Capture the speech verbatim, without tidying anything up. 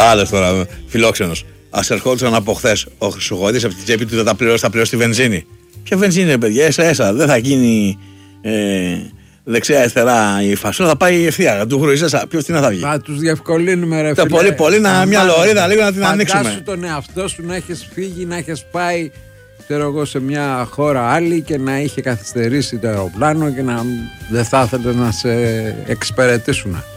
Άλλος τώρα, φιλόξενος. Ας ερχόντουσαν από χθες ο Χρυσοχοίδης από την τσέπη του, δεν τα πληρώσει, θα πληρώσει τη βενζίνη. Ποια βενζίνη, παιδιά, έσα έσα, δεν θα γίνει ε, δεξιά-αριστερά η φασόνα, θα πάει ευθεία. Του χρυσέσα, ποιος τι να θα βγει. Θα τους διευκολύνουμε, ρε φίλε. Πολύ, πολύ, να, μια λωρίδα λίγο να την ανοίξουμε. Φαντάσου τον εαυτό σου να έχεις φύγει, να έχεις πάει, ξέρω εγώ, σε μια χώρα άλλη και να είχε καθυστερήσει το αεροπλάνο και να δεν θα ήθελε να σε εξυπηρετήσουν.